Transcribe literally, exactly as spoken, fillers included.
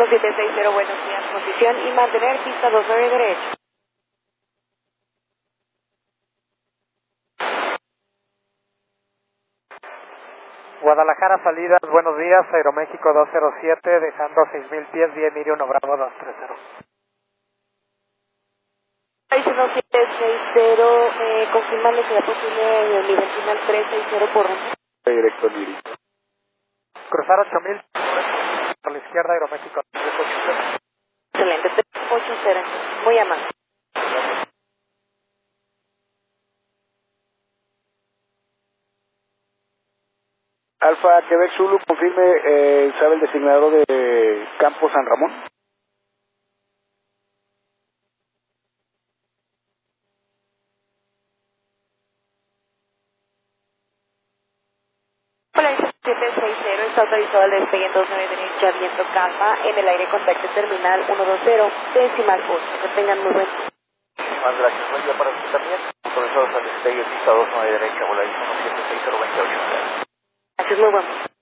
uno siete seis cero, buenos días, posición y mantener pista dos nueve derecho. Guadalajara, salidas, buenos días, Aeroméxico dos cero siete, dejando seis mil pies, vía Emilio uno Bravo dos tres cero. uno siete seis cero, eh, confirmando que la posible el nivel final tres seis cero por rumbo. Directo Liri. Cruzar ocho mil, por la izquierda, Aeroméxico. Excelente, tres ocho cero, muy amable. Alfa Quebec Zulu, confirme, eh, ¿sabe el designador de Campo San Ramón? Hola, siete seis cero, está autorizado el despegue en dos nueve derecha, viento calma, en el aire contacto terminal uno dos cero, decimal ocho, que tengan muy buen día. Muchísimas gracias, buen día para usted también. Autorizados al despegue, pista dos nueve derecha, voladís uno siete seis cero, veinte ocho. Gracias, muy buen día.